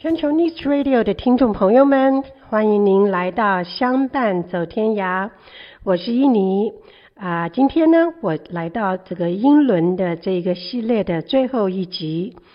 全球 News Radio 的听众朋友们，欢迎您来到相伴走天涯，我是伊妮今天呢，我来到这个英伦的这个系列的最后一集